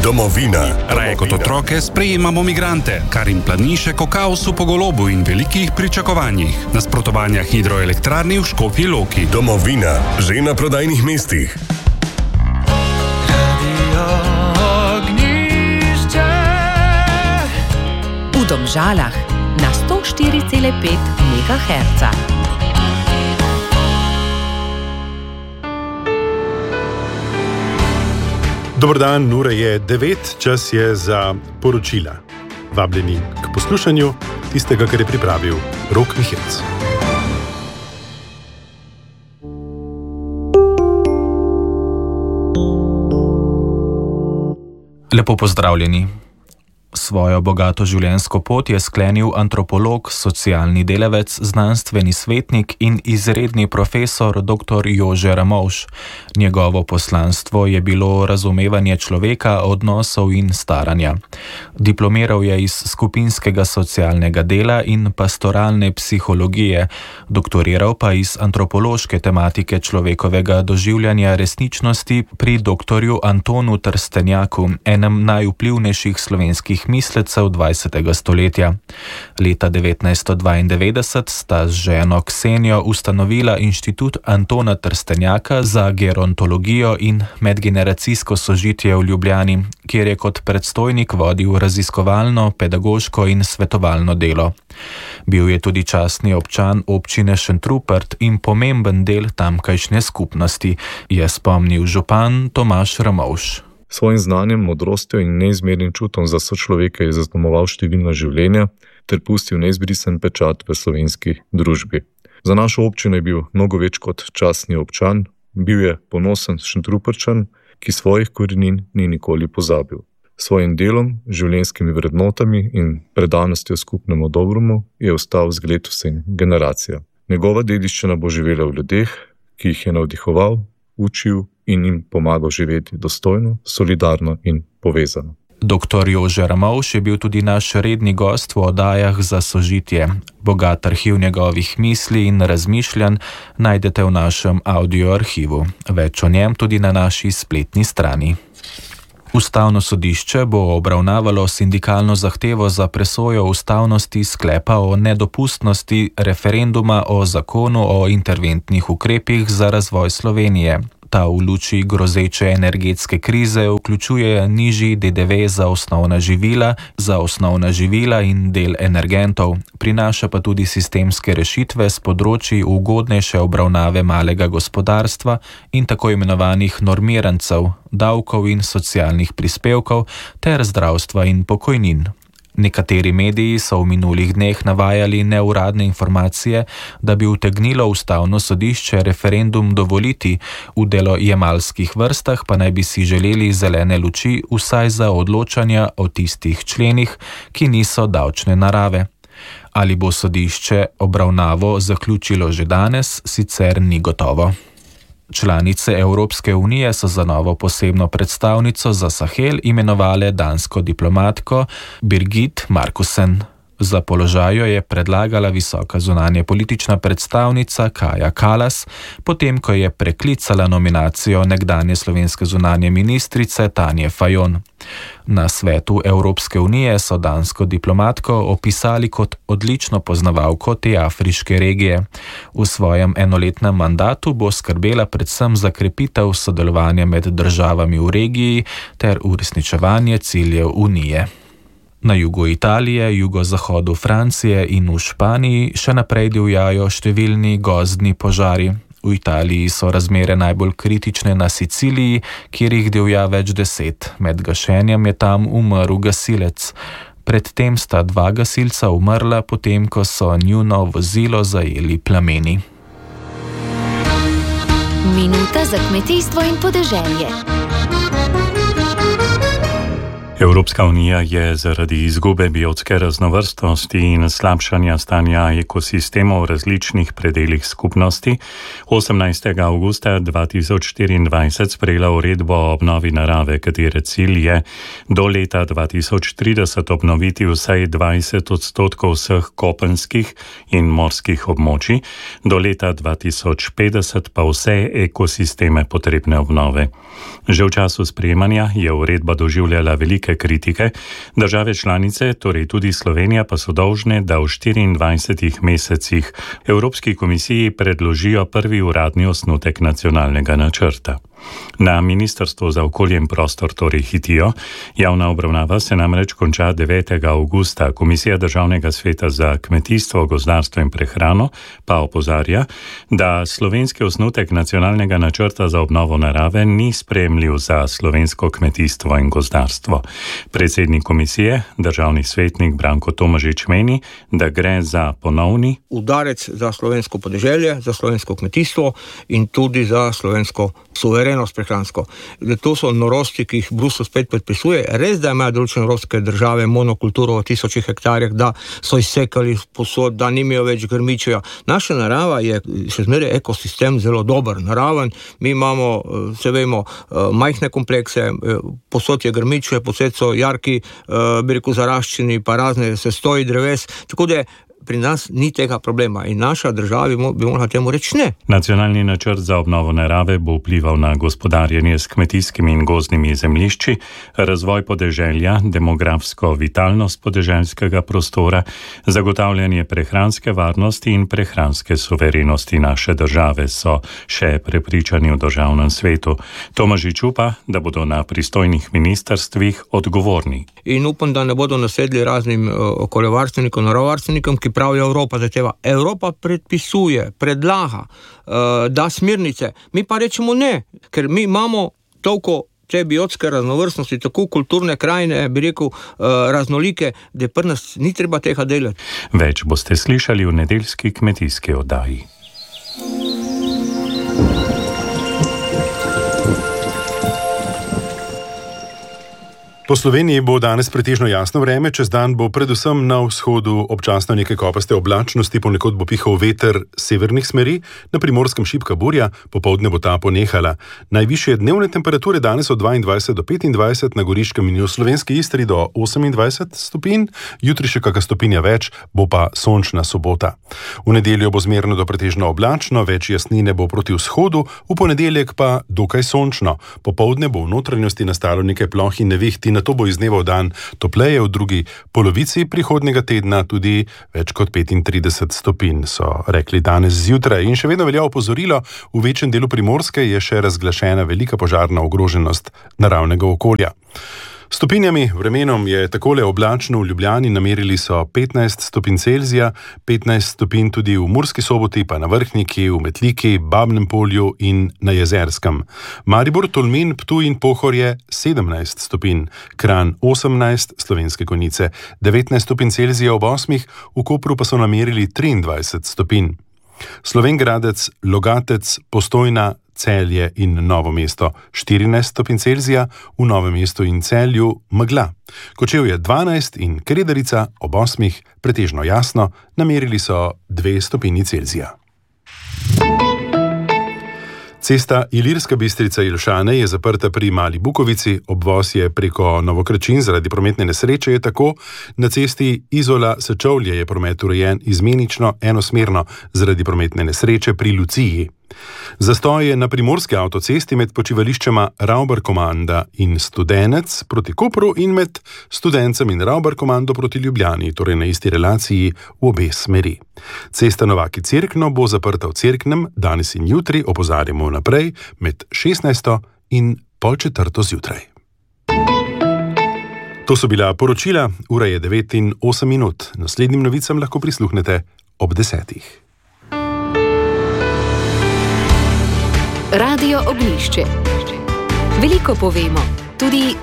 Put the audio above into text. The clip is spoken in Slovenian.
Domovina. Raje kot otroke sprejemamo migrante, kar jim planiše ko kaosu po Golobu in velikih pričakovanjih. Nasprotovanja hidroelektrarni v Škofji Loki. Domovina. Že na prodajnih mestih. V Domžalah na 104,5 MHz. Dober dan, ura je 9, čas je za poročila. Vabljeni k poslušanju tistega, kar je pripravil Rok Mihec. Lepo pozdravljeni. Svojo bogato življenjsko pot je sklenil antropolog, socialni delavec, znanstveni svetnik in izredni profesor dr. Jože Ramovš. Njegovo poslanstvo je bilo razumevanje človeka, odnosov in staranja. Diplomiral je iz skupinskega socialnega dela in pastoralne psihologije, doktoriral pa iz antropološke tematike človekovega doživljanja resničnosti pri doktorju Antonu Trstenjaku, enem najvplivnejših slovenskih mislecev 20. stoletja. Leta 1992 sta z ženo Ksenijo ustanovila Inštitut Antona Trstenjaka za gerontologijo in medgeneracijsko sožitje v Ljubljani, kjer je kot predstojnik vodil raziskovalno, pedagoško in svetovalno delo. Bil je tudi častni občan občine Šentrupert in pomemben del tamkajšnje skupnosti, je spomnil župan Tomaž Ramovš. Svojim znanjem, modrostjo in neizmernim čutom za sočloveka je zaznamoval številna življenja ter pustil neizbrisen pečat v slovenski družbi. Za našo občino je bil mnogo več kot častni občan, bil je ponosen Šentruperčan, ki svojih korenin ni nikoli pozabil. Svojim delom, življenjskimi vrednotami in predanostjo skupnemu dobremu je ostal zgled vsem generacijam. Njegova dediščina bo živela v ljudeh, ki jih je navdihoval, učil in jim pomagal živeti dostojno, solidarno in povezano. Dr. Jože Ramovš je bil tudi naš redni gost v oddajah za sožitje. Bogat arhiv njegovih misli in razmišljanj najdete v našem audioarhivu. Več o njem tudi na naši spletni strani. Ustavno sodišče bo obravnavalo sindikalno zahtevo za presojo ustavnosti sklepa o nedopustnosti referenduma o zakonu o interventnih ukrepih za razvoj Slovenije. Ta v luči grozeče energetske krize vključuje nižji DDV za osnovna živila in del energentov, prinaša pa tudi sistemske rešitve s področji ugodnejše obravnave malega gospodarstva in tako imenovanih normirancev, davkov in socialnih prispevkov ter zdravstva in pokojnin. Nekateri mediji so v minulih dneh navajali neuradne informacije, da bi utegnilo ustavno sodišče referendum dovoliti, v delojemalskih vrstah pa naj bi si želeli zelene luči vsaj za odločanja o tistih členih, ki niso davčne narave. Ali bo sodišče obravnavo zaključilo že danes, sicer ni gotovo. Članice Evropske unije so za novo posebno predstavnico za Sahel imenovale dansko diplomatko Birgit Markusen. Za položaj jo je predlagala visoka zunanjepolitična predstavnica Kaja Kallas, potem ko je preklicala nominacijo nekdanje slovenske zunanje ministrice Tanje Fajon. Na svetu Evropske unije so dansko diplomatko opisali kot odlično poznavalko te afriške regije. V svojem enoletnem mandatu bo skrbela predvsem za krepitev sodelovanja med državami v regiji ter uresničevanje ciljev Unije. Na jugu Italije, jugozahodu Francije in v Španiji še naprej divjajo številni gozdni požari. V Italiji so razmere najbolj kritične na Siciliji, kjer jih divja več 10. Med gašenjem je tam umrl gasilec. Predtem sta 2 gasilca umrla, potem ko so njuno vozilo zajeli plameni. Minuta za kmetijstvo in podeželje. Evropska unija je zaradi izgube biotske raznovrstnosti in slabšanja stanja ekosistemov v različnih predelih skupnosti 18. avgusta 2024 sprejela uredbo o obnovi narave, katere cilj je do leta 2030 obnoviti vsaj 20% vseh kopenskih in morskih območij, do leta 2050 pa vse ekosisteme potrebne obnove. Že v času sprejemanja je uredba doživljala velike kritike, države članice, torej tudi Slovenija, pa so dolžne, da v 24 mesecih Evropski komisiji predložijo prvi uradni osnutek nacionalnega načrta. Na Ministrstvu za okolje in prostor torej hitijo. Javna obravnava se namreč konča 9. avgusta. Komisija Državnega sveta za kmetijstvo, gozdarstvo in prehrano pa opozarja, da slovenski osnutek nacionalnega načrta za obnovo narave ni sprejemljiv za slovensko kmetijstvo in gozdarstvo. Predsednik komisije, državni svetnik Branko Tomažič meni, da gre za ponovni udarec za slovensko podeželje, za slovensko kmetijstvo in tudi za slovensko suverenost prehransko. To so norosti, ki jih Bruselj spet predpisuje. Res, da imajo določene evropske države monokulturo v 1000 hektarjih, da so izsekali posod, da nimajo več grmičeja. Naša narava je še zmeraj ekosistem zelo dober, naraven. Mi imamo, se vemo, majhne komplekse, posod je grmiče, posod so jarki, zaraščeni, pa razne sestoji dreves. Tako da pri nas ni tega problema in naša država bi morala temu reči ne. Nacionalni načrt za obnovo narave bo vplival na gospodarjenje s kmetijskimi in gozdnimi zemljišči, razvoj podeželja, demografsko vitalnost podeželskega prostora, zagotavljanje prehranske varnosti in prehranske suverenosti naše države, so še prepričani v državnem svetu. Tomažič upa, da bodo na pristojnih ministrstvih odgovorni. In upam, da ne bodo nasedli raznim okoljevarstvenikom, naravovarstvenikom, ki pravijo Evropa zahteva. Evropa predpisuje, predlaga, da smernice. Mi pa rečemo ne, ker mi imamo toliko te biotske raznovrstnosti, tako kulturne krajine, bi rekel, raznolike, da pri nas ni treba tega delati. Več boste slišali v nedeljski kmetijski oddaji. Po Sloveniji bo danes pretežno jasno vreme, čez dan bo predvsem na vzhodu občasno nekaj kopaste oblačnosti, ponekod bo pihal veter severnih smeri, na Primorskem šibka burja, popoldne bo ta ponehala. Najvišje dnevne temperature danes od 22 do 25, na Goriškem in v Slovenski Istri do 28 stopinj, jutri še kakšna stopinja več, bo pa sončna sobota. V nedeljo bo zmerno do pretežno oblačno, več jasnine bo proti vzhodu, v ponedeljek pa dokaj sončno. Popoldne bo v notranjosti nastalo nekaj ploh in nevihti, nato bo iz dneva v dan topleje, v drugi polovici prihodnjega tedna tudi več kot 35 stopinj, so rekli danes zjutraj. In še vedno velja opozorilo, v večjem delu Primorske je še razglašena velika požarna ogroženost naravnega okolja. Stopinjami, vremenom je takole oblačno. V Ljubljani namerili so 15 stopinj Celzija, 15 stopinj tudi v Murski Soboti, pa na Vrhniki, v Metliki, Babnem Polju in na Jezerskem. Maribor, Tolmin, Ptuj in Pohorje 17 stopinj, Kranj 18, Slovenske Konjice 19 stopinj Celzija ob 8, v Kopru pa so namerili 23 stopinj. Slovenj Gradec, Logatec, Postojna, Celje in Novo mesto 14 stopinj Celzija, v Novem mestu in Celju megla. Kočevje 12 in Kredarica ob 8 pretežno jasno, namerili so 2 stopinji Celzija. Cesta Ilirska Bistrica-Jelšane je zaprta pri Mali Bukovici, obvoz je preko Novokrčin zaradi prometne nesreče, je tako. Na cesti Izola-Sečovlje je promet urejen izmenično enosmerno zaradi prometne nesreče pri Luciji. Zastoj je na primorski avtocesti med počivališčema Ravbar-Komanda in Studenec proti Kopru in med Studencem in Ravbar-Komando proti Ljubljani, torej na isti relaciji v obe smeri. Cesta Novaki-Cerkno bo zaprta v Cerknem, danes in jutri, opozarjamo naprej, med 16. in 3:30 zjutraj. To so bila poročila, ura je 9:08. Naslednjim novicam lahko prisluhnete ob 10. Radio Oglišče. Veliko povemo, tudi